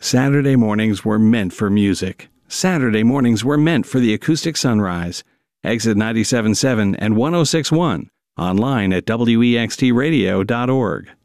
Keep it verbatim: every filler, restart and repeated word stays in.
Saturday mornings were meant for music. Saturday mornings were meant for the acoustic sunrise. Exit ninety-seven point seven and one oh six point one. Online at W E X T radio dot org.